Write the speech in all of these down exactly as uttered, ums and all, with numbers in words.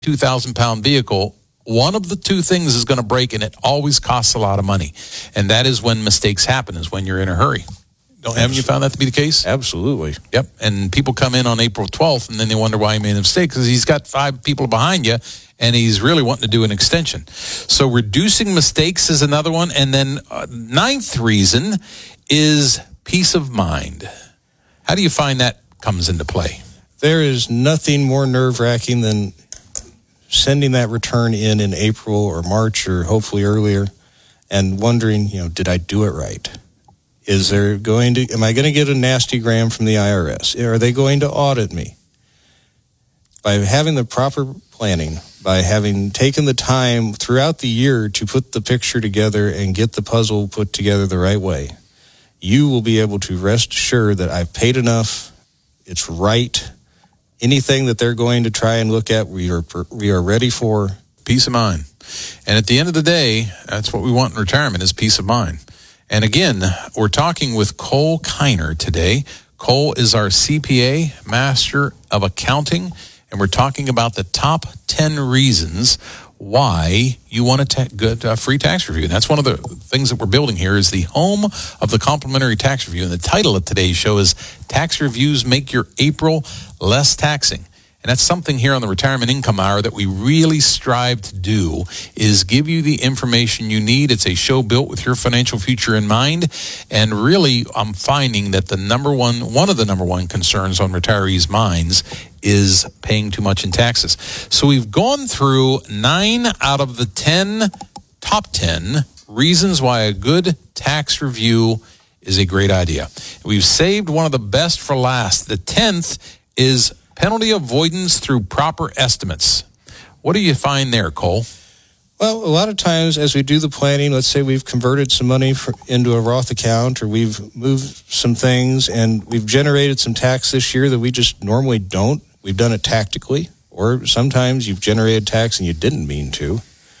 two thousand pound vehicle, one of the two things is going to break, and it always costs a lot of money. And that is when mistakes happen, is when you're in a hurry. Don't, haven't you found that to be the case? Absolutely. Yep. And people come in on April twelfth, and then they wonder why he made a mistake, because he's got five people behind you, and he's really wanting to do an extension. So reducing mistakes is another one. And then uh, ninth reason is peace of mind. How do you find that comes into play? There is nothing more nerve-wracking than sending that return in in April or March or hopefully earlier and wondering, you know, did I do it right? Is there going to, am I going to get a nasty gram from the I R S? Are they going to audit me? By having the proper planning, by having taken the time throughout the year to put the picture together and get the puzzle put together the right way, you will be able to rest assured that I've paid enough, it's right. Anything that they're going to try and look at, we are we are ready for. Peace of mind. And at the end of the day, that's what we want in retirement, is peace of mind. And again, we're talking with Cole Kiner today. Cole is our C P A, Master of Accounting, and we're talking about the top ten reasons why you want a ta- good uh, free tax review. And that's one of the things that we're building here, is the home of the complimentary tax review. And the title of today's show is Tax Reviews Make Your April Less Taxing. And that's something here on the Retirement Income Hour that we really strive to do, is give you the information you need. It's a show built with your financial future in mind. And really, I'm finding that the number one, one of the number one concerns on retirees' minds is paying too much in taxes. So we've gone through nine out of the ten, top ten reasons why a good tax review is a great idea. We've saved one of the best for last. The tenth is penalty avoidance through proper estimates. What do you find there, Cole? Well, a lot of times as we do the planning, let's say we've converted some money for, into a Roth account, or we've moved some things and we've generated some tax this year that we just normally don't. We've done it tactically, or sometimes you've generated tax and you didn't mean to.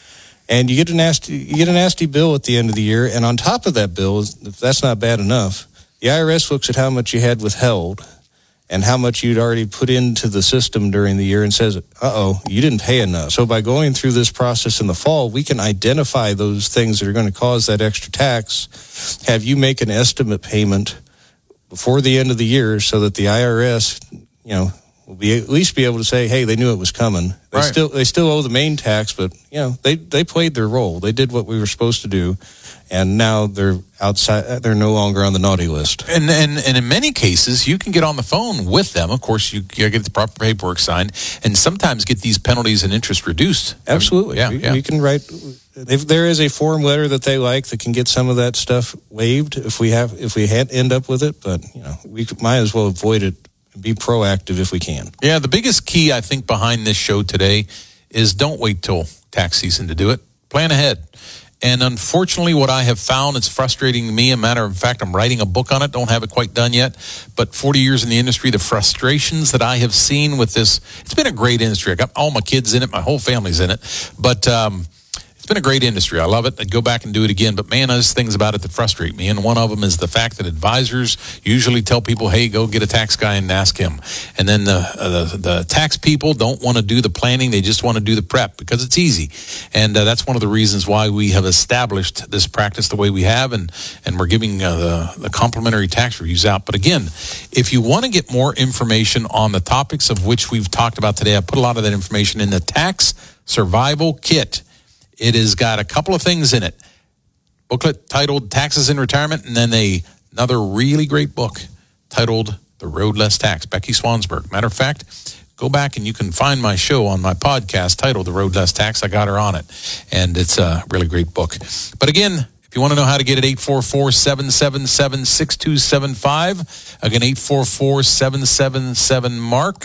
And you get a nasty, you get a nasty bill at the end of the year. And on top of that bill, if that's not bad enough, the I R S looks at how much you had withheld and how much you'd already put into the system during the year and says, uh-oh, you didn't pay enough. So by going through this process in the fall, we can identify those things that are going to cause that extra tax, have you make an estimate payment before the end of the year so that the I R S, you know, will be at least be able to say, hey, they knew it was coming. They right. still they still owe the main tax, but, you know, they, they played their role. They did what we were supposed to do. And now they're outside. They're no longer on the naughty list. And and and in many cases, you can get on the phone with them. Of course, you, you get the proper paperwork signed, and sometimes get these penalties and interest reduced. Absolutely. I mean, yeah, we, yeah. we can write. If there is a form letter that they like that can get some of that stuff waived, if we have, if we had end up with it, but you know, we might as well avoid it and be proactive if we can. Yeah, the biggest key I think behind this show today is don't wait till tax season to do it. Plan ahead. And unfortunately, what I have found, it's frustrating to me. A matter of fact, I'm writing a book on it. Don't have it quite done yet. But forty years in the industry, the frustrations that I have seen with this, it's been a great industry. I got all my kids in it. My whole family's in it. But um, it's been a great industry. I love it. I'd go back and do it again. But, man, there's things about it that frustrate me. And one of them is the fact that advisors usually tell people, hey, go get a tax guy and ask him. And then the uh, the, the tax people don't want to do the planning. They just want to do the prep because it's easy. And uh, that's one of the reasons why we have established this practice the way we have. And, and we're giving uh, the, the complimentary tax reviews out. But, again, if you want to get more information on the topics of which we've talked about today, I put a lot of that information in the Tax Survival Kit. It has got a couple of things in it. Booklet titled Taxes in Retirement, and then a, another really great book titled The Road Less Tax, Becky Swansburg. Matter of fact, go back and you can find my show on my podcast titled The Road Less Tax. I got her on it, and it's a really great book. But again, if you want to know how to get it, eight four four, seven seven seven, six two seven five. Again, eight four four, seven seven seven, Mark.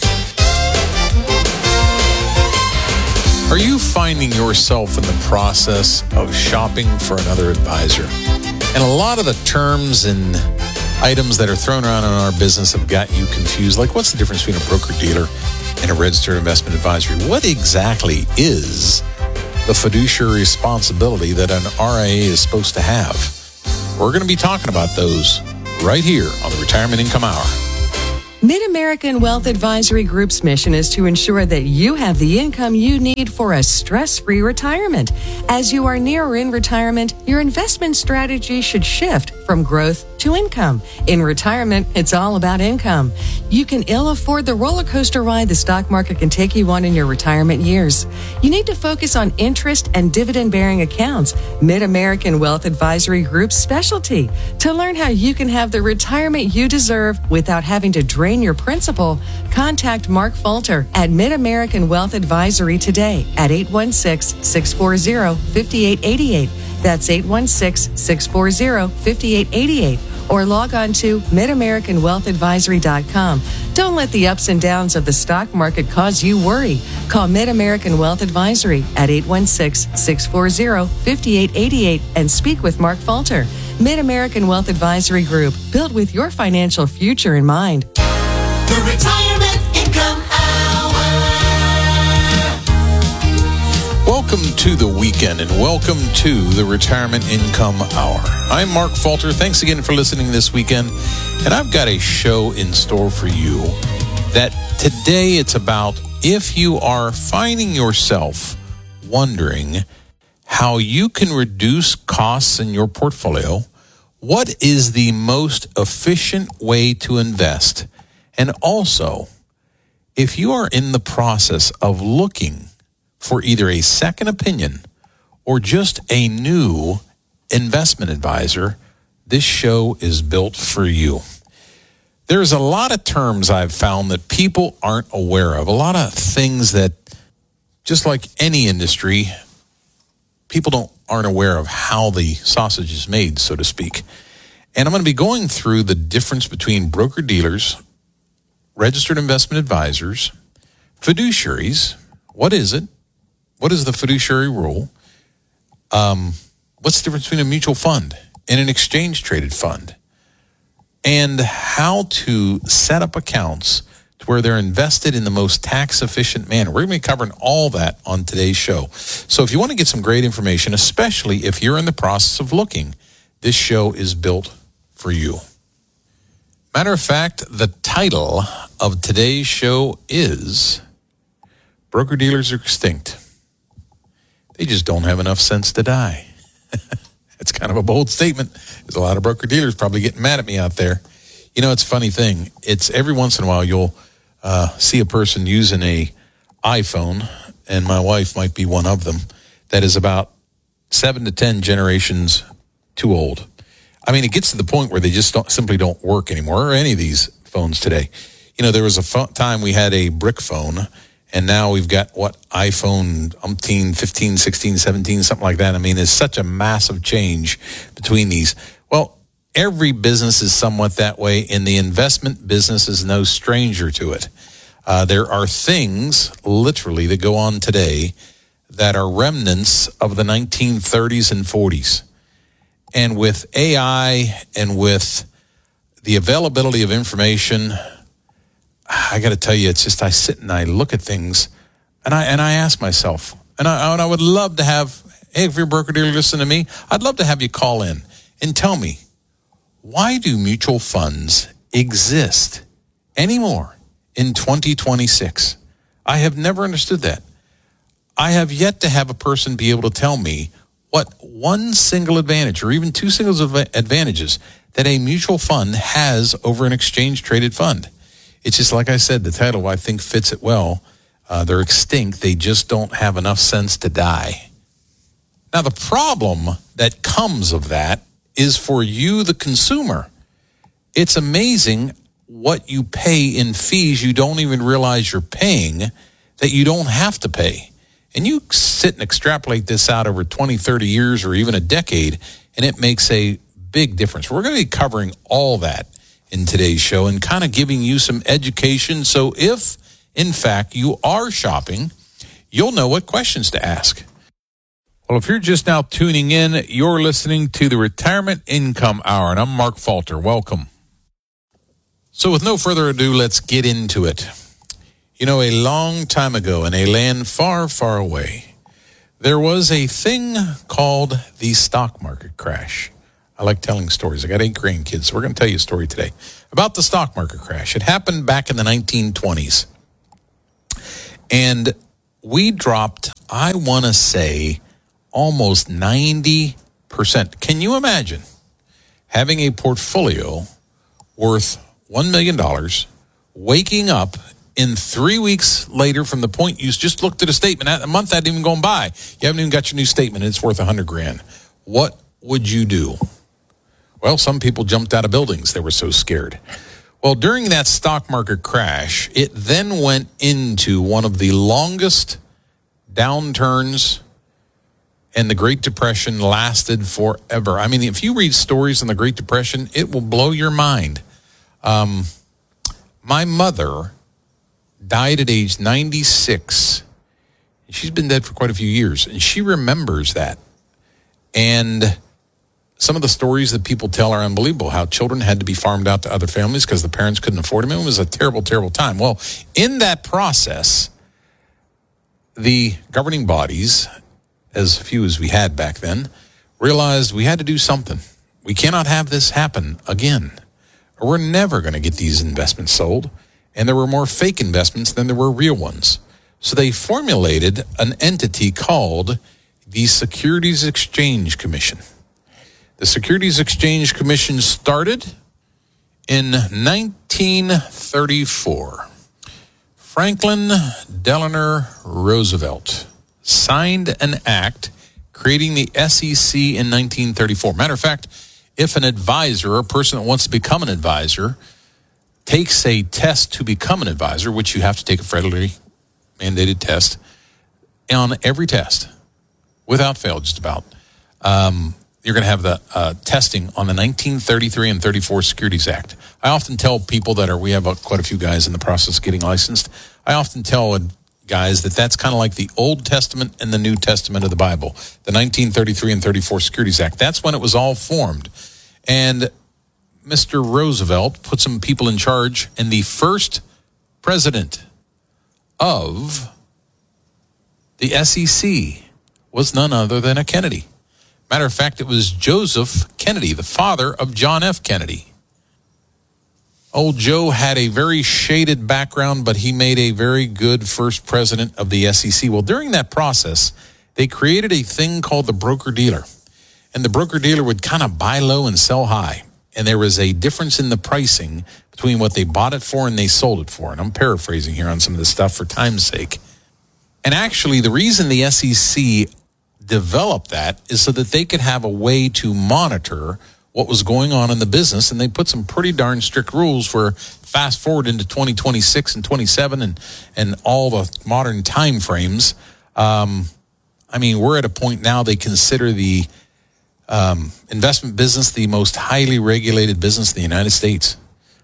Are you finding yourself in the process of shopping for another advisor? And a lot of the terms and items that are thrown around in our business have got you confused. Like, what's the difference between a broker-dealer and a registered investment advisory? What exactly is the fiduciary responsibility that an R I A is supposed to have? We're going to be talking about those right here on the Retirement Income Hour. Mid-American Wealth Advisory Group's mission is to ensure that you have the income you need for a stress-free retirement. As you are near or in retirement, your investment strategy should shift from growth to income. In retirement, it's all about income. You can ill afford the roller coaster ride the stock market can take you on in your retirement years. You need to focus on interest and dividend-bearing accounts. Mid-American Wealth Advisory Group's specialty. To learn how you can have the retirement you deserve without having to drain your principal, contact Mark Falter at Mid-American Wealth Advisory today at eight one six, six four zero, five eight eight eight. That's eight one six, six four zero, five eight eight eight. Or log on to mid american wealth advisory dot com. Don't let the ups and downs of the stock market cause you worry. Call Mid-American Wealth Advisory at eight one six, six four zero, five eight eight eight and speak with Mark Falter. Mid-American Wealth Advisory Group, built with your financial future in mind. The Retirement Income Hour. Welcome to the weekend and welcome to the Retirement Income Hour. I'm Mark Falter. Thanks again for listening this weekend. And I've got a show in store for you that today it's about if you are finding yourself wondering how you can reduce costs in your portfolio, what is the most efficient way to invest? And also, if you are in the process of looking for either a second opinion or just a new investment advisor, this show is built for you. There's a lot of terms I've found that people aren't aware of, a lot of things that, just like any industry, people don't aren't aware of how the sausage is made, so to speak. And I'm going to be going through the difference between broker-dealers, registered investment advisors, fiduciaries. What is it? What is the fiduciary rule? Um, what's the difference between a mutual fund and an exchange-traded fund? And how to set up accounts to where they're invested in the most tax-efficient manner. We're going to be covering all that on today's show. So if you want to get some great information, especially if you're in the process of looking, this show is built for you. Matter of fact, the title of today's show is Broker-Dealers Are Extinct. They just don't have enough sense to die. It's kind of a bold statement. There's a lot of broker-dealers probably getting mad at me out there. You know, it's a funny thing. It's every once in a while you'll uh, see a person using a iPhone, and my wife might be one of them, that is about seven to ten generations too old. I mean, it gets to the point where they just don't, simply don't work anymore, or any of these phones today. You know, there was a fo- time we had a brick phone, and now we've got, what, iPhone umpteen, fifteen, sixteen, seventeen, something like that. I mean, there's such a massive change between these. Well, every business is somewhat that way, and the investment business is no stranger to it. Uh, there are things, literally, that go on today that are remnants of the nineteen thirties and forties. And with A I and with the availability of information, I got to tell you, it's just I sit and I look at things, and I and I ask myself, and I and I would love to have, hey, if you're a broker dealer, listen to me, I'd love to have you call in and tell me, why do mutual funds exist anymore in twenty twenty-six? I have never understood that. I have yet to have a person be able to tell me what one single advantage or even two single advantages that a mutual fund has over an exchange-traded fund. It's just like I said, the title I think fits it well. Uh, they're extinct. They just don't have enough sense to die. Now, the problem that comes of that is for you, the consumer. It's amazing what you pay in fees you don't even realize you're paying that you don't have to pay. And you sit and extrapolate this out over twenty, thirty years or even a decade, and it makes a big difference. We're going to be covering all that in today's show and kind of giving you some education. So if, in fact, you are shopping, you'll know what questions to ask. Well, if you're just now tuning in, you're listening to the Retirement Income Hour, and I'm Mark Falter. Welcome. So with no further ado, let's get into it. You know, a long time ago in a land far, far away, there was a thing called the stock market crash. I like telling stories. I got eight grandkids, so we're going to tell you a story today about the stock market crash. It happened back in the nineteen twenties. And we dropped, I want to say, almost ninety percent. Can you imagine having a portfolio worth one million dollars, waking up in three weeks later from the point you just looked at a statement, a month hadn't even gone by, you haven't even got your new statement, and it's worth one hundred grand. What would you do? Well, some people jumped out of buildings. They were so scared. Well, during that stock market crash, it then went into one of the longest downturns, and the Great Depression lasted forever. I mean, if you read stories on the Great Depression, it will blow your mind. Um, my mother died at age ninety-six. She's been dead for quite a few years, and she remembers that. And some of the stories that people tell are unbelievable, how children had to be farmed out to other families because the parents couldn't afford them. It was a terrible, terrible time. Well, in that process, the governing bodies, as few as we had back then, realized we had to do something. We cannot have this happen again, or we're never going to get these investments sold. And there were more fake investments than there were real ones. So they formulated an entity called the Securities Exchange Commission. The Securities Exchange Commission started in nineteen thirty-four. Franklin Delano Roosevelt signed an act creating the S E C in nineteen thirty-four. Matter of fact, if an advisor, a person that wants to become an advisor, takes a test to become an advisor, which you have to take a federally mandated test, on every test, without fail, just about, um, you're going to have the uh, testing on the nineteen thirty-three and thirty-four Securities Act. I often tell people that are, we have uh, quite a few guys in the process of getting licensed. I often tell guys that that's kind of like the Old Testament and the New Testament of the Bible. The nineteen thirty-three and thirty-four Securities Act. That's when it was all formed. And Mister Roosevelt put some people in charge, and the first president of the S E C was none other than a Kennedy. Matter of fact, it was Joseph Kennedy, the father of John F. Kennedy. Old Joe had a very shaded background, but he made a very good first president of the S E C. Well, during that process, they created a thing called the broker-dealer. And the broker-dealer would kind of buy low and sell high. And there was a difference in the pricing between what they bought it for and they sold it for. And I'm paraphrasing here on some of this stuff for time's sake. And actually, the reason the S E C developed that is so that they could have a way to monitor what was going on in the business. And they put some pretty darn strict rules where fast forward into twenty twenty-six and twenty-seven and, and all the modern time frames. Um, I mean, we're at a point now they consider the um, investment business the most highly regulated business in the United States.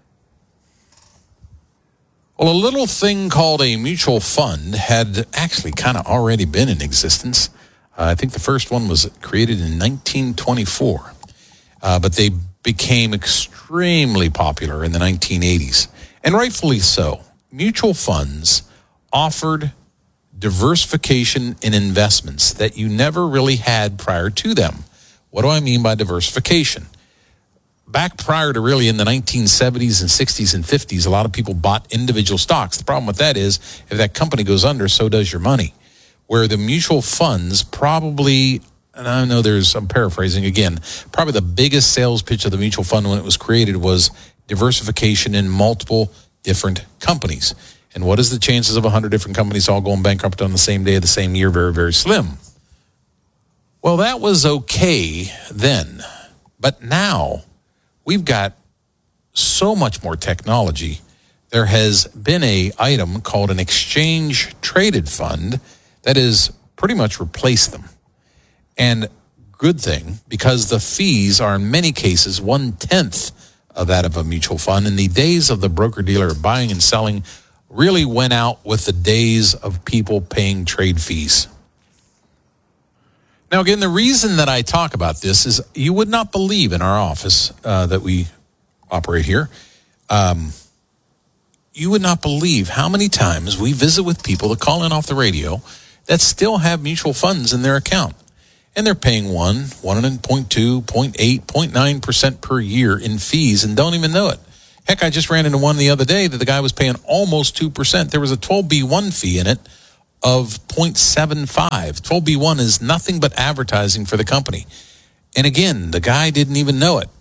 Well, a little thing called a mutual fund had actually kind of already been in existence. Uh, I think the first one was created in nineteen twenty-four, uh, but they became extremely popular in the nineteen eighties, and rightfully so. Mutual funds offered diversification in investments that you never really had prior to them. What do I mean by diversification? Back prior to really in the nineteen seventies and sixties and fifties, a lot of people bought individual stocks. The problem with that is if that company goes under, so does your money. Where the mutual funds probably, and I know there's, I'm paraphrasing again, probably the biggest sales pitch of the mutual fund when it was created was diversification in multiple different companies. And what is the chances of one hundred different companies all going bankrupt on the same day of the same year? Very, very slim. Well, that was okay then. But now we've got so much more technology. There has been a item called an exchange-traded fund that has pretty much replaced them. And good thing, because the fees are in many cases one-tenth of that of a mutual fund. And the days of the broker-dealer buying and selling really went out with the days of people paying trade fees. Now, again, the reason that I talk about this is you would not believe in our office uh, that we operate here. Um, you would not believe how many times we visit with people that call in off the radio that still have mutual funds in their account. And they're paying one, one point two, zero point eight, zero point nine percent per year in fees and don't even know it. Heck, I just ran into one the other day that the guy was paying almost two percent. There was a twelve B one fee in it of zero point seven five. twelve B one is nothing but advertising for the company. And again, the guy didn't even know it.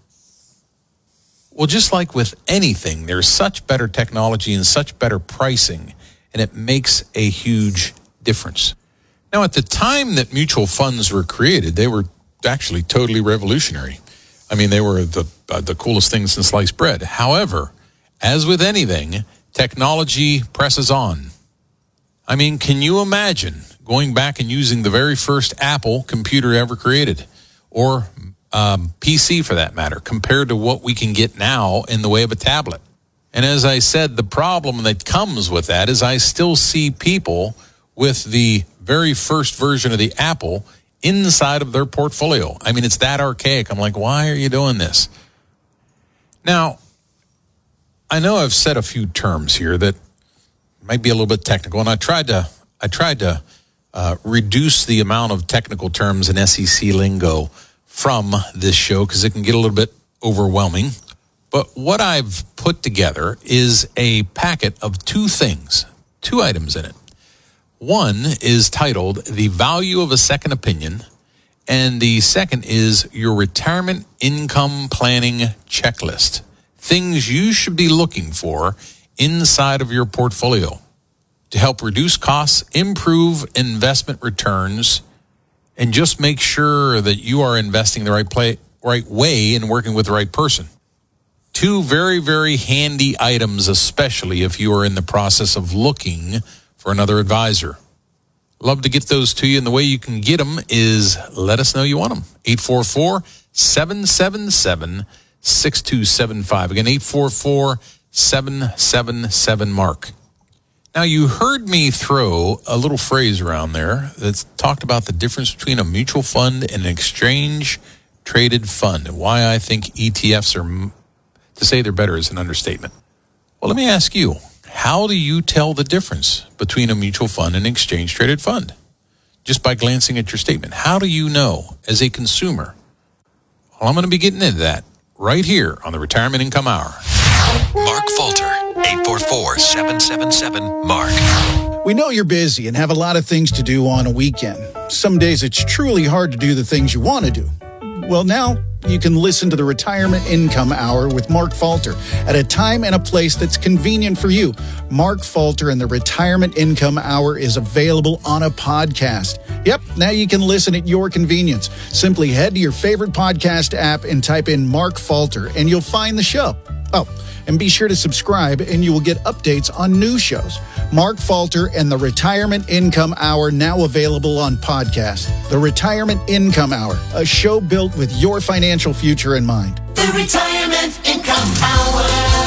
Well, just like with anything, there's such better technology and such better pricing, and it makes a huge difference. Now, at the time that mutual funds were created, they were actually totally revolutionary. I mean, they were the uh, the coolest thing since sliced bread. However, as with anything, technology presses on. I mean, can you imagine going back and using the very first Apple computer ever created, or um, P C for that matter, compared to what we can get now in the way of a tablet? And as I said, the problem that comes with that is I still see people with the very first version of the Apple inside of their portfolio. I mean, it's that archaic. I'm like, why are you doing this? Now, I know I've said a few terms here that might be a little bit technical, and I tried to I tried to uh, reduce the amount of technical terms and S E C lingo from this show because it can get a little bit overwhelming. But what I've put together is a packet of two things, two items in it. One is titled The Value of a Second Opinion, and the second is Your Retirement Income Planning Checklist. Things you should be looking for inside of your portfolio to help reduce costs, improve investment returns, and just make sure that you are investing the right play, right way and working with the right person. Two very, very handy items, especially if you are in the process of looking for another advisor. Love to get those to you, and the way you can get them is let us know you want them. eight four four, seven seven seven, six two seven five. Again, eight four four, seven seven seven, Mark. Now, you heard me throw a little phrase around there that's talked about the difference between a mutual fund and an exchange-traded fund, and why I think E T Fs are, to say they're better is an understatement. Well, let me ask you, how do you tell the difference between a mutual fund and an exchange-traded fund? Just by glancing at your statement. How do you know as a consumer? Well, I'm going to be getting into that right here on the Retirement Income Hour. Mark Falter, eight four four, seven seven seven, Mark. We know you're busy and have a lot of things to do on a weekend. Some days it's truly hard to do the things you want to do. Well, now you can listen to the Retirement Income Hour with Mark Falter at a time and a place that's convenient for you. Mark Falter and the Retirement Income Hour is available on a podcast. Yep, now you can listen at your convenience. Simply head to your favorite podcast app and type in Mark Falter and you'll find the show. Oh, and be sure to subscribe and you will get updates on new shows. Mark Falter and the Retirement Income Hour, now available on podcast. The Retirement Income Hour, a show built with your financial future in mind. The Retirement Income Hour.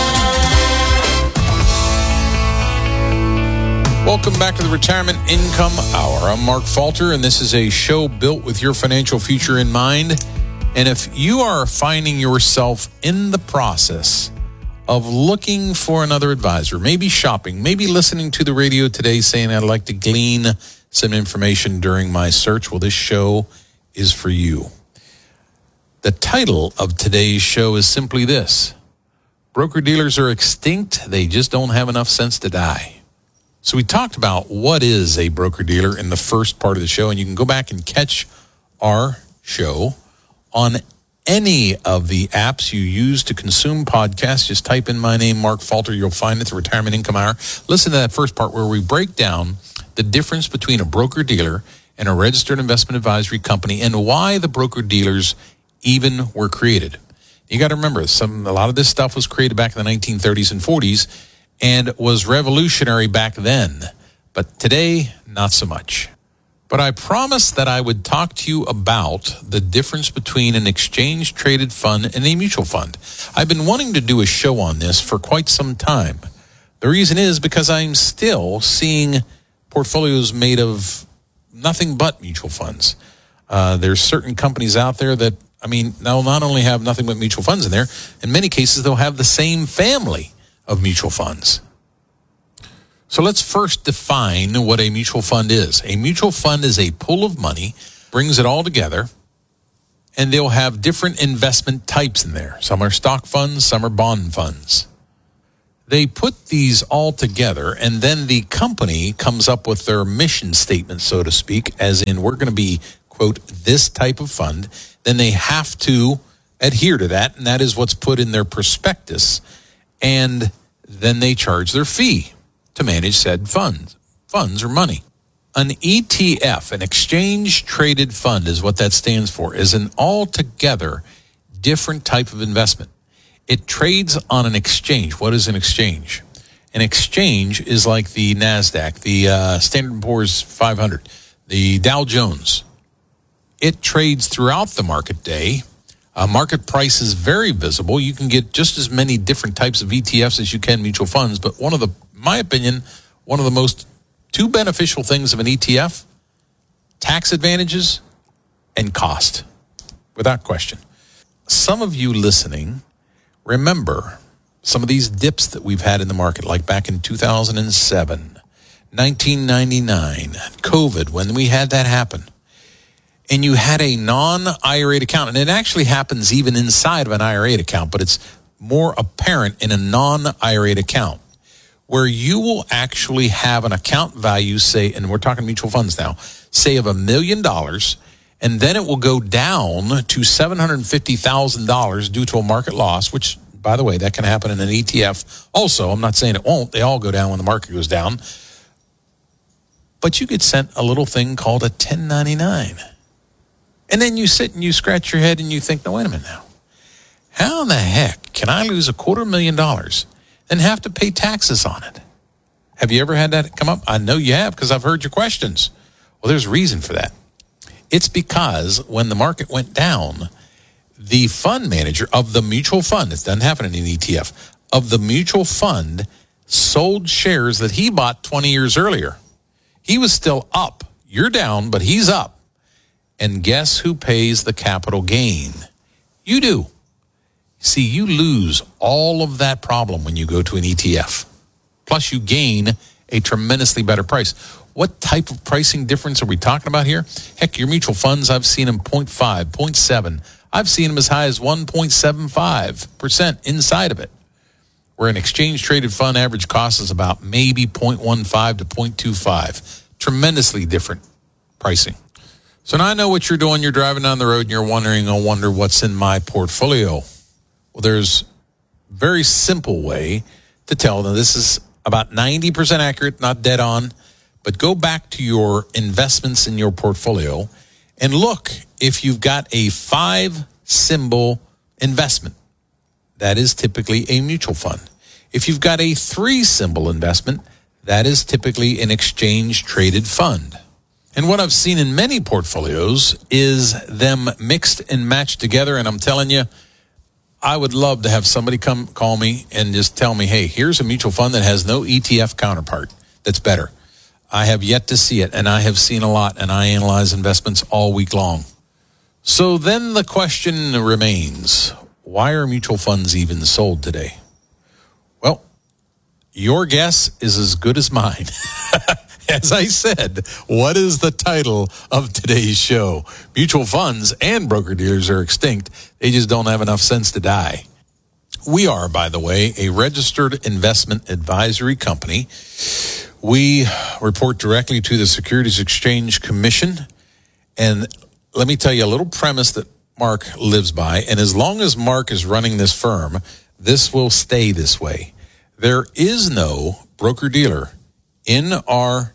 Welcome back to the Retirement Income Hour. I'm Mark Falter, and this is a show built with your financial future in mind. And if you are finding yourself in the process of looking for another advisor, maybe shopping, maybe listening to the radio today saying I'd like to glean some information during my search, well, this show is for you. The title of today's show is simply this: broker-dealers are extinct, they just don't have enough sense to die. So we talked about what is a broker-dealer in the first part of the show, and you can go back and catch our show on any of the apps you use to consume podcasts. Just type in my name, Mark Falter. You'll find it, the Retirement Income Hour. Listen to that first part where we break down the difference between a broker-dealer and a registered investment advisory company and why the broker-dealers even were created. You got to remember, some a lot of this stuff was created back in the nineteen thirties and forties and was revolutionary back then. But today, not so much. But I promised that I would talk to you about the difference between an exchange-traded fund and a mutual fund. I've been wanting to do a show on this for quite some time. The reason is because I'm still seeing portfolios made of nothing but mutual funds. Uh, there's certain companies out there that, I mean, they'll not only have nothing but mutual funds in there, in many cases they'll have the same family of mutual funds. So let's first define what a mutual fund is. A mutual fund is a pool of money brings it all together, and they'll have different investment types in there. Some are stock funds, some are bond funds. They put these all together, and then the company comes up with their mission statement, so to speak, as in we're going to be, quote, this type of fund. Then they have to adhere to that, and that is what's put in their prospectus. And then they charge their fee to manage said funds, funds or money. An E T F, an exchange-traded fund, is what that stands for, is an altogether different type of investment. It trades on an exchange. What is an exchange? An exchange is like the NASDAQ, the uh, Standard and Poor's five hundred, the Dow Jones. It trades throughout the market day. Uh, market price is very visible. You can get just as many different types of E T Fs as you can mutual funds, but one of the, in my opinion, one of the most two beneficial things of an E T F, tax advantages and cost, without question. Some of you listening remember some of these dips that we've had in the market, like back in two thousand seven, nineteen ninety-nine, COVID, when we had that happen. And you had a non-I R A account, and it actually happens even inside of an I R A account, but it's more apparent in a non-I R A account, where you will actually have an account value, say, and we're talking mutual funds now, say of a million dollars, and then it will go down to seven hundred fifty thousand dollars due to a market loss, which, by the way, that can happen in an E T F also. I'm not saying it won't. They all go down when the market goes down. But you get sent a little thing called a ten ninety-nine. And then you sit and you scratch your head and you think, no, wait a minute now. How in the heck can I lose a quarter million dollars and have to pay taxes on it? Have you ever had that come up? I know you have, because I've heard your questions. Well, there's a reason for that. It's because when the market went down, the fund manager of the mutual fund, it doesn't happen in an E T F, of the mutual fund sold shares that he bought twenty years earlier. He was still up. You're down, but he's up. And guess who pays the capital gain? You do. See, you lose all of that problem when you go to an E T F. Plus, you gain a tremendously better price. What type of pricing difference are we talking about here? Heck, your mutual funds, I've seen them zero point five, zero point seven. I've seen them as high as one point seven five percent inside of it, where an exchange-traded fund average cost is about maybe zero point one five to zero point two five. Tremendously different pricing. So now I know what you're doing. You're driving down the road and you're wondering, I wonder what's in my portfolio. Well, there's a very simple way to tell. Now, this is about ninety percent accurate, not dead on, but go back to your investments in your portfolio and look if you've got a five-symbol investment. That is typically a mutual fund. If you've got a three-symbol investment, that is typically an exchange-traded fund. And what I've seen in many portfolios is them mixed and matched together. And I'm telling you, I would love to have somebody come call me and just tell me, hey, here's a mutual fund that has no E T F counterpart that's better. I have yet to see it, and I have seen a lot, and I analyze investments all week long. So then the question remains, why are mutual funds even sold today? Well, your guess is as good as mine. As I said, what is the title of today's show? Mutual funds and broker-dealers are extinct. They just don't have enough sense to die. We are, by the way, a registered investment advisory company. We report directly to the Securities Exchange Commission. And let me tell you a little premise that Mark lives by. And as long as Mark is running this firm, this will stay this way. There is no broker-dealer in our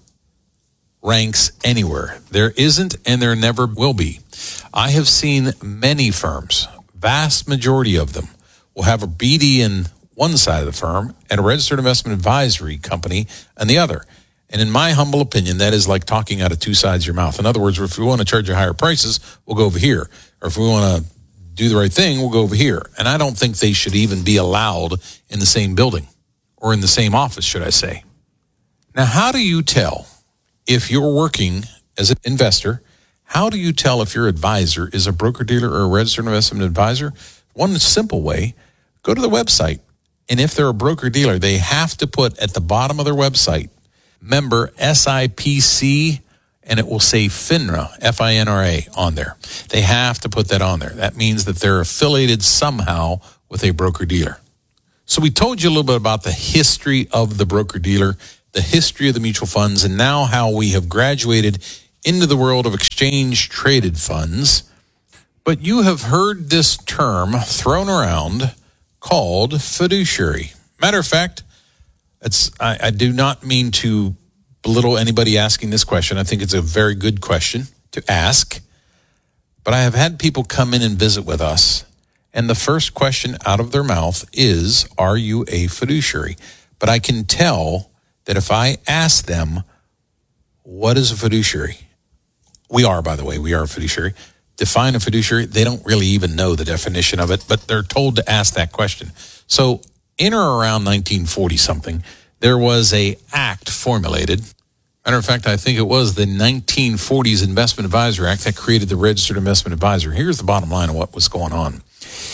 ranks anywhere. There isn't, and there never will be. I have seen many firms, vast majority of them, will have a B D in one side of the firm and a registered investment advisory company on the other. And in my humble opinion, that is like talking out of two sides of your mouth. In other words, if we want to charge you higher prices, we'll go over here. Or if we want to do the right thing, we'll go over here. And I don't think they should even be allowed in the same building or in the same office, should I say. Now, how do you tell if you're working as an investor? How do you tell if your advisor is a broker-dealer or a registered investment advisor? One simple way, go to the website. And if they're a broker-dealer, they have to put at the bottom of their website, member S I P C and it will say FINRA, F I N R A, on there. They have to put that on there. That means that they're affiliated somehow with a broker-dealer. So we told you a little bit about the history of the broker-dealer, the history of the mutual funds, and now how we have graduated into the world of exchange-traded funds. But you have heard this term thrown around called fiduciary. Matter of fact, it's I, I do not mean to belittle anybody asking this question. I think it's a very good question to ask. But I have had people come in and visit with us, and the first question out of their mouth is, are you a fiduciary? But I can tell that if I ask them, what is a fiduciary? We are, by the way, we are a fiduciary. Define a fiduciary, they don't really even know the definition of it, but they're told to ask that question. So in or around nineteen forty something, there was a act formulated. Matter of fact, I think it was the nineteen forties Investment Advisor Act that created the Registered Investment Advisor. Here's the bottom line of what was going on.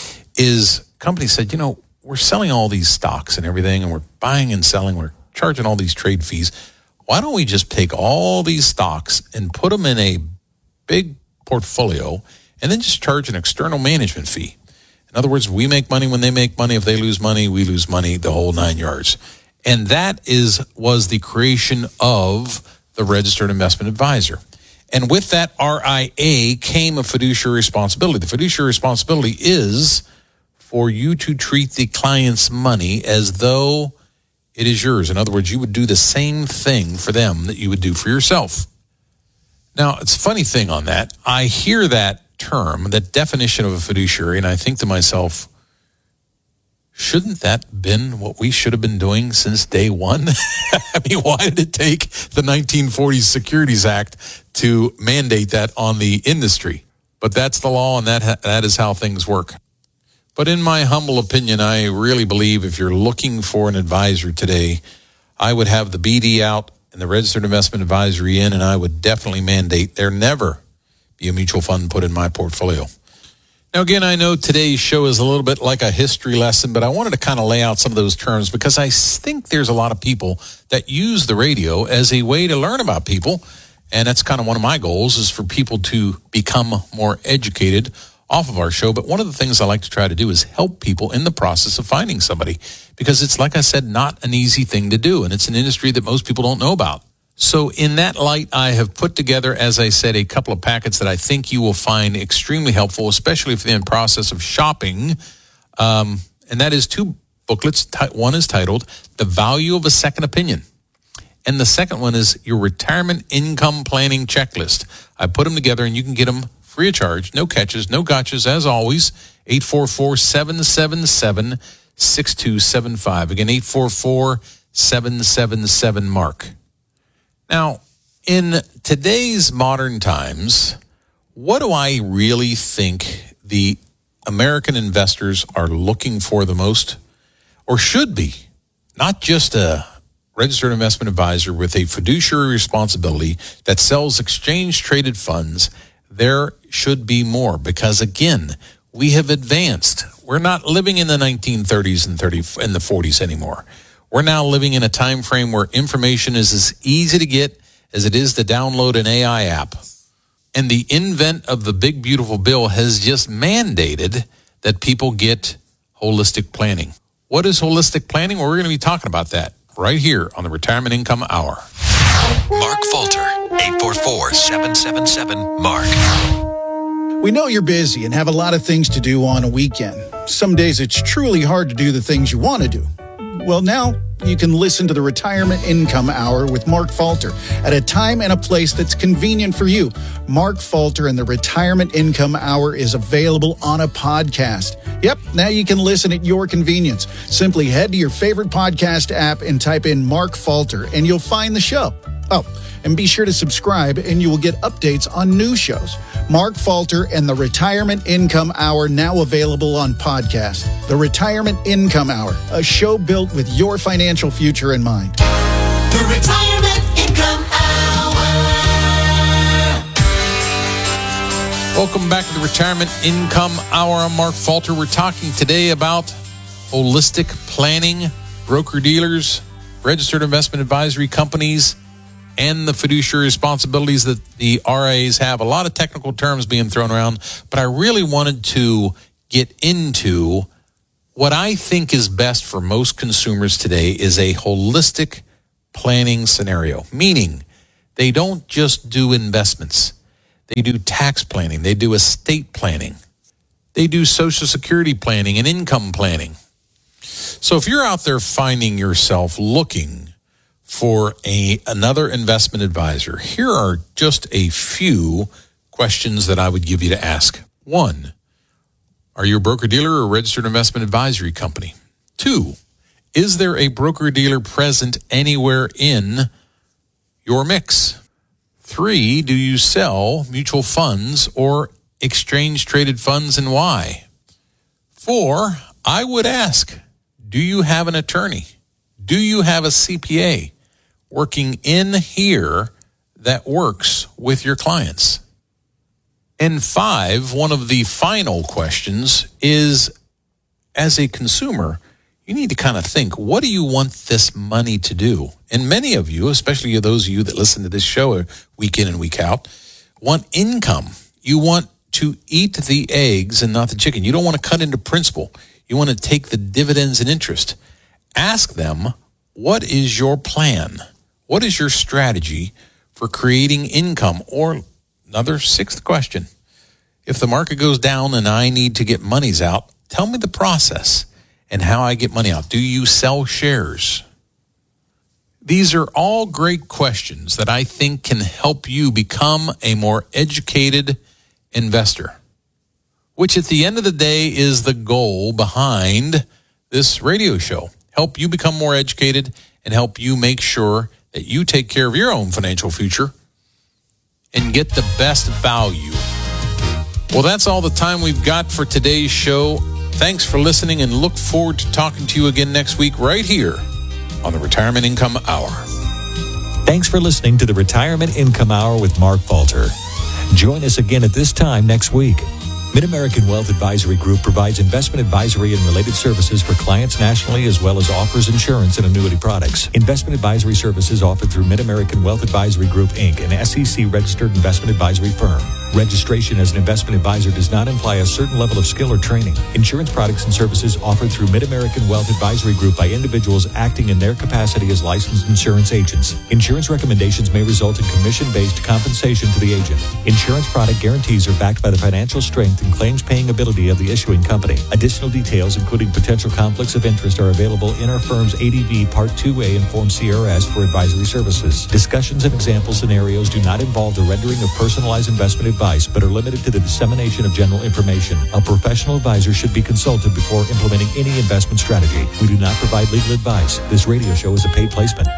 Is companies said, you know, we're selling all these stocks and everything, and we're buying and selling, we're charging all these trade fees. Why don't we just take all these stocks and put them in a big portfolio and then just charge an external management fee? In other words, we make money when they make money. If they lose money, we lose money, the whole nine yards. And that is was the creation of the Registered Investment Advisor. And with that R I A came a fiduciary responsibility. The fiduciary responsibility is for you to treat the client's money as though it is yours. In other words, you would do the same thing for them that you would do for yourself. Now, it's a funny thing on that. I hear that term, that definition of a fiduciary, and I think to myself, shouldn't that been what we should have been doing since day one? I mean, why did it take the nineteen forties Securities Act to mandate that on the industry? But that's the law, and that that is how things work. But in my humble opinion, I really believe if you're looking for an advisor today, I would have the B D out and the Registered Investment Advisory in, and I would definitely mandate there never be a mutual fund put in my portfolio. Now, again, I know today's show is a little bit like a history lesson, but I wanted to kind of lay out some of those terms because I think there's a lot of people that use the radio as a way to learn about people, and that's kind of one of my goals is for people to become more educated off of our show. But one of the things I like to try to do is help people in the process of finding somebody because it's, like I said, not an easy thing to do, and it's an industry that most people don't know about. So in that light, I have put together, as I said, a couple of packets that I think you will find extremely helpful, especially if you're in the process of shopping. Um, and that is two booklets. One is titled The Value of a Second Opinion. And the second one is Your Retirement Income Planning Checklist. I put them together, and you can get them free of charge, no catches, no gotchas, as always. eight four four, seven seven seven, six two seven five. Again, eight four four, seven seven seven, Mark. Now, in today's modern times, what do I really think the American investors are looking for the most, or should be? Not just a registered investment advisor with a fiduciary responsibility that sells exchange-traded funds. There should be more because, again, we have advanced. We're not living in the nineteen thirties and thirty in the forties anymore. We're now living in a time frame where information is as easy to get as it is to download an A I app. And the invent of the big, beautiful bill has just mandated that people get holistic planning. What is holistic planning? Well, we're going to be talking about that right here on the Retirement Income Hour. Mark Falter, eight four four, seven seven seven, Mark. We know you're busy and have a lot of things to do on a weekend. Some days it's truly hard to do the things you want to do. Well, now you can listen to the Retirement Income Hour with Mark Falter at a time and a place that's convenient for you. Mark Falter and the Retirement Income Hour is available on a podcast. Yep, now you can listen at your convenience. Simply head to your favorite podcast app and type in Mark Falter, and you'll find the show. Oh, and be sure to subscribe, and you will get updates on new shows. Mark Falter and the Retirement Income Hour, now available on podcast. The Retirement Income Hour, a show built with your financial future in mind. The Retirement Income Hour. Welcome back to the Retirement Income Hour. I'm Mark Falter. We're talking today about holistic planning, broker-dealers, registered investment advisory companies, and the fiduciary responsibilities that the R As have. A lot of technical terms being thrown around, but I really wanted to get into what I think is best for most consumers today is a holistic planning scenario, meaning they don't just do investments. They do tax planning. They do estate planning. They do Social Security planning and income planning. So if you're out there finding yourself looking for a another investment advisor, here are just a few questions that I would give you to ask. One, are you a broker-dealer or a registered investment advisory company? Two, is there a broker-dealer present anywhere in your mix? Three, do you sell mutual funds or exchange-traded funds, and why? Four, I would ask, do you have an attorney? Do you have a C P A working in here that works with your clients? And five, one of the final questions is, as a consumer, you need to kind of think, what do you want this money to do? And many of you, especially those of you that listen to this show week in and week out, want income. You want to eat the eggs and not the chicken. You don't want to cut into principal. You want to take the dividends and interest. Ask them, what is your plan? What is your strategy for creating income? Or another sixth question, if the market goes down and I need to get monies out, tell me the process and how I get money out. Do you sell shares? These are all great questions that I think can help you become a more educated investor, which at the end of the day is the goal behind this radio show. Help you become more educated and help you make sure that you take care of your own financial future and get the best value. Well, that's all the time we've got for today's show. Thanks for listening and look forward to talking to you again next week right here on the Retirement Income Hour. Thanks for listening to the Retirement Income Hour with Mark Falter. Join us again at this time next week. Mid-American Wealth Advisory Group provides investment advisory and related services for clients nationally, as well as offers insurance and annuity products. Investment advisory services offered through Mid-American Wealth Advisory Group, Incorporated, an S E C-registered investment advisory firm. Registration as an investment advisor does not imply a certain level of skill or training. Insurance products and services offered through Mid-American Wealth Advisory Group by individuals acting in their capacity as licensed insurance agents. Insurance recommendations may result in commission-based compensation to the agent. Insurance product guarantees are backed by the financial strength and claims-paying ability of the issuing company. Additional details, including potential conflicts of interest, are available in our firm's A D V Part two A and Form C R S for advisory services. Discussions and example scenarios do not involve the rendering of personalized investment advice, but are limited to the dissemination of general information. A professional advisor should be consulted before implementing any investment strategy. We do not provide legal advice. This radio show is a paid placement.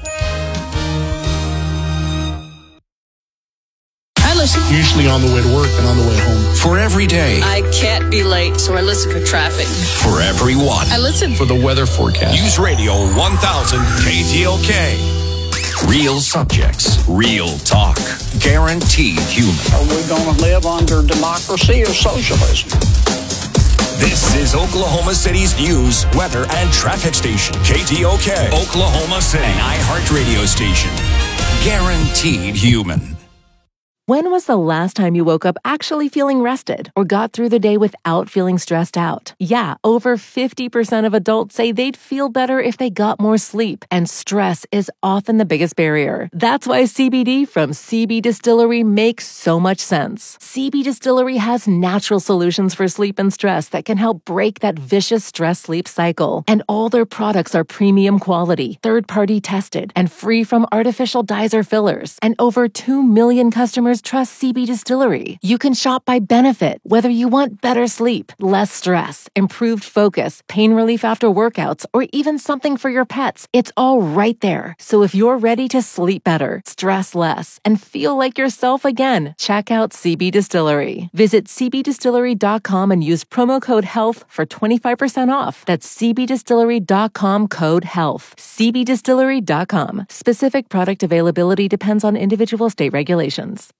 Usually on the way to work and on the way home. For every day. I can't be late, so I listen for traffic. For everyone. I listen for the weather forecast. News Radio one thousand K T L K. Real subjects, real talk, guaranteed human. Are we going to live under democracy or socialism? This is Oklahoma City's news, weather, and traffic station. K T O K, Oklahoma City, an iHeart radio station. Guaranteed human. When was the last time you woke up actually feeling rested or got through the day without feeling stressed out? Yeah, over fifty percent of adults say they'd feel better if they got more sleep, and stress is often the biggest barrier. That's why C B D from C B Distillery makes so much sense. C B Distillery has natural solutions for sleep and stress that can help break that vicious stress-sleep cycle. And all their products are premium quality, third-party tested, and free from artificial dyes or fillers. And over two million customers trust C B Distillery. You can shop by benefit, whether you want better sleep, less stress, improved focus, pain relief after workouts, or even something for your pets. It's all right there. So if you're ready to sleep better, stress less, and feel like yourself again, check out C B Distillery. Visit c b distillery dot com and use promo code HEALTH for twenty-five percent off. That's c b distillery dot com code HEALTH. c b distillery dot com. Specific product availability depends on individual state regulations.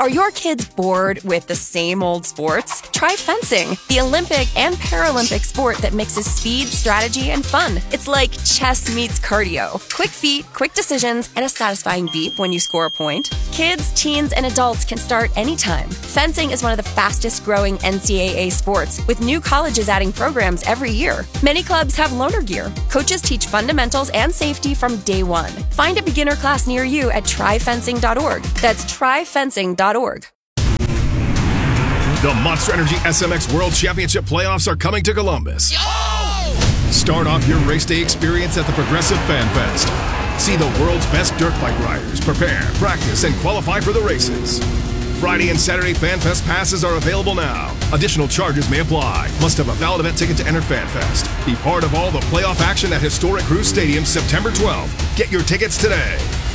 Are your kids bored with the same old sports? Try fencing, the Olympic and Paralympic sport that mixes speed, strategy, and fun. It's like chess meets cardio. Quick feet, quick decisions, and a satisfying beep when you score a point. Kids, teens, and adults can start anytime. Fencing is one of the fastest growing N C double A sports, with new colleges adding programs every year. Many clubs have loaner gear. Coaches teach fundamentals and safety from day one. Find a beginner class near you at try fencing dot org. That's try fencing dot org. The Monster Energy S M X World Championship playoffs are coming to Columbus. Yo! Start off your race day experience at the Progressive Fan Fest. See the world's best dirt bike riders prepare, practice, and qualify for the races. Friday and Saturday Fan Fest passes are available now. Additional charges may apply. Must have a valid event ticket to enter Fan Fest. Be part of all the playoff action at historic Cruise Stadium September twelfth. Get your tickets today.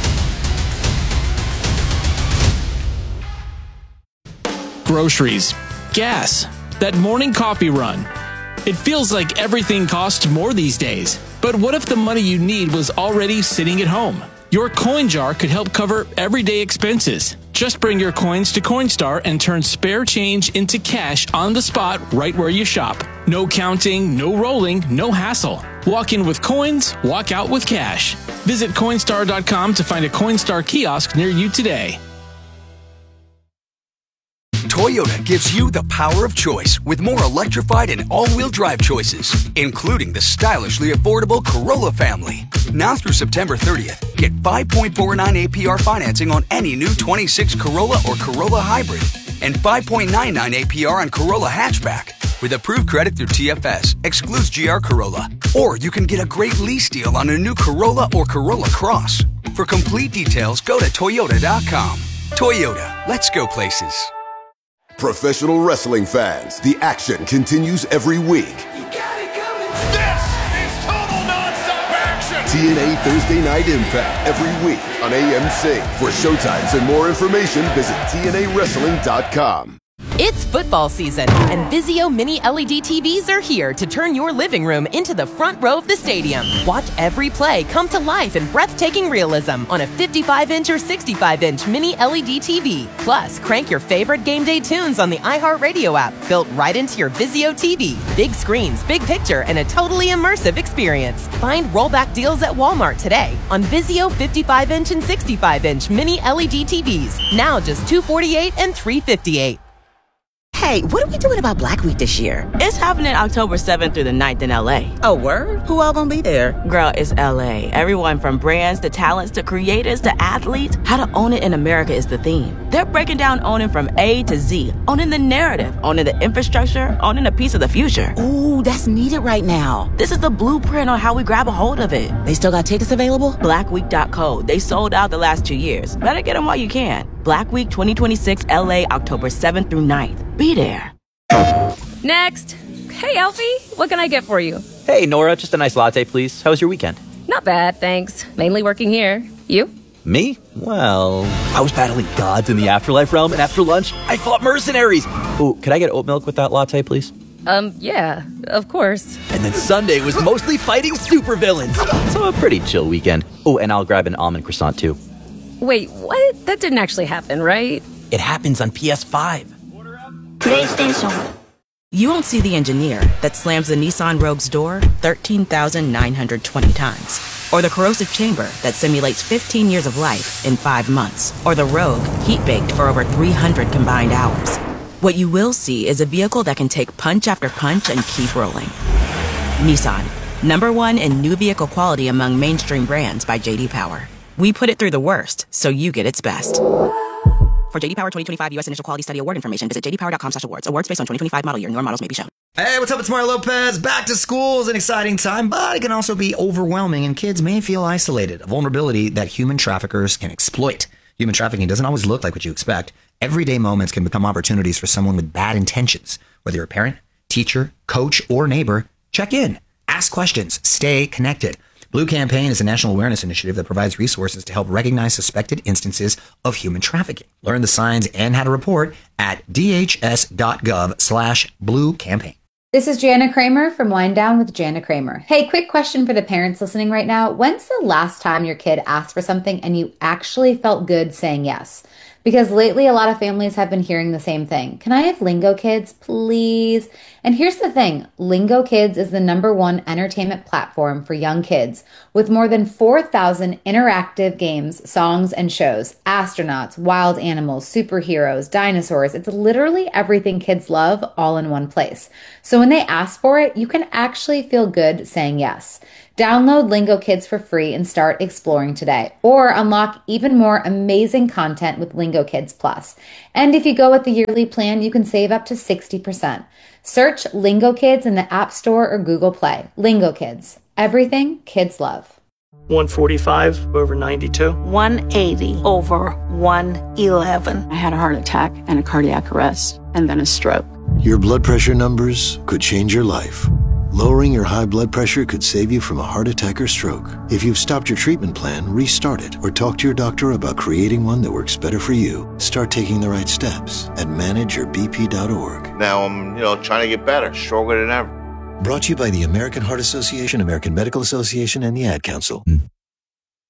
Groceries, gas, that morning coffee run. It feels like everything costs more these days. But what if the money you need was already sitting at home? Your coin jar could help cover everyday expenses. Just bring your coins to Coinstar and turn spare change into cash on the spot right where you shop. No counting, no rolling, no hassle. Walk in with coins, walk out with cash. Visit Coinstar dot com to find a Coinstar kiosk near you today. Toyota gives you the power of choice with more electrified and all-wheel drive choices, including the stylishly affordable Corolla family. Now through September thirtieth, get five point four nine A P R financing on any new twenty-six Corolla or Corolla Hybrid and five point nine nine A P R on Corolla Hatchback. With approved credit through T F S, excludes G R Corolla. Or you can get a great lease deal on a new Corolla or Corolla Cross. For complete details, go to Toyota dot com. Toyota, let's go places. Professional wrestling fans, the action continues every week. You got it coming. This is total nonstop action. T N A Thursday Night Impact every week on A M C. For showtimes and more information, visit T N A wrestling dot com. It's football season, and Vizio Mini L E D T Vs are here to turn your living room into the front row of the stadium. Watch every play come to life in breathtaking realism on a fifty-five inch or sixty-five inch Mini L E D T V. Plus, crank your favorite game day tunes on the iHeartRadio app, built right into your Vizio T V. Big screens, big picture, and a totally immersive experience. Find rollback deals at Walmart today on Vizio fifty-five inch and sixty-five inch Mini L E D T Vs. Now just two hundred forty-eight dollars and three hundred fifty-eight dollars. Hey, what are we doing about Black Week this year? It's happening October seventh through the ninth in L A. Oh, word? Who all gonna be there? Girl, it's L A. Everyone from brands to talents to creators to athletes. How to own it in America is the theme. They're breaking down owning from A to Z. Owning the narrative, owning the infrastructure, owning a piece of the future. Ooh, that's needed right now. This is the blueprint on how we grab a hold of it. They still got tickets available? black week dot co. They sold out the last two years. Better get them while you can. Black Week twenty twenty-six L A, October seventh through ninth. Be there. Next. Hey, Alfie, what can I get for you? Hey, Nora, just a nice latte, please. How was your weekend? Not bad, thanks. Mainly working here. You? Me? Well, I was battling gods in the afterlife realm, and after lunch, I fought mercenaries. Ooh, could I get oat milk with that latte, please? Um, yeah, of course. And then Sunday was mostly fighting supervillains. So a pretty chill weekend. Oh, and I'll grab an almond croissant, too. Wait, what? That didn't actually happen, right? It happens on P S five. PlayStation. You won't see the engineer that slams the Nissan Rogue's door thirteen thousand nine hundred twenty times. Or the corrosive chamber that simulates fifteen years of life in five months. Or the Rogue heat-baked for over three hundred combined hours. What you will see is a vehicle that can take punch after punch and keep rolling. Nissan, number one in new vehicle quality among mainstream brands by J D Power. We put it through the worst, so you get its best. For J D Power twenty twenty-five U S Initial Quality Study Award information, visit j d power dot com slash awards. Awards based on twenty twenty-five model year. Newer models may be shown. Hey, what's up? It's Mario Lopez. Back to school is an exciting time, but it can also be overwhelming, and kids may feel isolated, a vulnerability that human traffickers can exploit. Human trafficking doesn't always look like what you expect. Everyday moments can become opportunities for someone with bad intentions. Whether you're a parent, teacher, coach, or neighbor, check in, ask questions, stay connected. Blue Campaign is a national awareness initiative that provides resources to help recognize suspected instances of human trafficking. Learn the signs and how to report at d h s dot gov slash blue campaign. This is Jana Kramer from Wind Down with Jana Kramer. Hey, quick question for the parents listening right now. When's the last time your kid asked for something and you actually felt good saying yes? Because lately a lot of families have been hearing the same thing. Can I have Lingo Kids, please? And here's the thing. Lingo Kids is the number one entertainment platform for young kids with more than four thousand interactive games, songs, and shows. Astronauts, wild animals, superheroes, dinosaurs. It's literally everything kids love all in one place. So when they ask for it, you can actually feel good saying yes. Download Lingo Kids for free and start exploring today, or unlock even more amazing content with Lingo Kids Plus. And if you go with the yearly plan, you can save up to sixty percent. Search Lingo Kids in the App Store or Google Play. Lingo Kids, everything kids love. one forty-five over ninety-two. one eighty over one eleven. I had a heart attack and a cardiac arrest and then a stroke. Your blood pressure numbers could change your life. Lowering your high blood pressure could save you from a heart attack or stroke. If you've stopped your treatment plan, restart it or talk to your doctor about creating one that works better for you. Start taking the right steps at manage your b p dot org. Now I'm, you know, trying to get better, stronger than ever. Brought to you by the American Heart Association, American Medical Association, and the Ad Council.